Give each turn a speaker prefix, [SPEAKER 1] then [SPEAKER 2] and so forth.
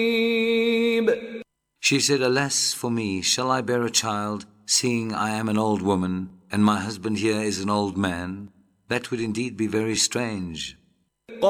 [SPEAKER 1] She said, "Alas for me, shall I bear a child, seeing I am an old woman, and my husband here is an old man? That would indeed be very strange."